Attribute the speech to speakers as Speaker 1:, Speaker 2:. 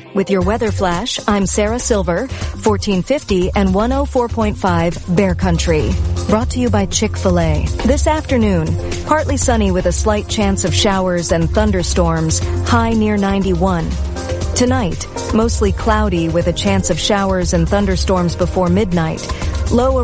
Speaker 1: With your weather flash, I'm Sarah Silver, 1450 and 104.5 Bear Country. Brought to you by Chick-fil-A. This afternoon, partly sunny with a slight chance of showers and thunderstorms, high near 91. Tonight, mostly cloudy with a chance of showers and thunderstorms before midnight, low